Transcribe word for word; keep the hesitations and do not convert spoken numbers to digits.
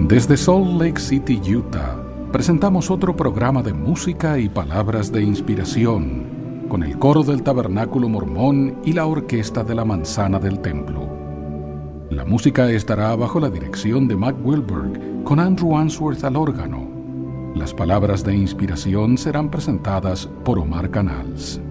Desde Salt Lake City, Utah, presentamos otro programa de música y palabras de inspiración, con el coro del Tabernáculo Mormón y la orquesta de la Manzana del Templo. La música estará bajo la dirección de Mac Wilberg, con Andrew Answorth al órgano. Las palabras de inspiración serán presentadas por Omar Canals.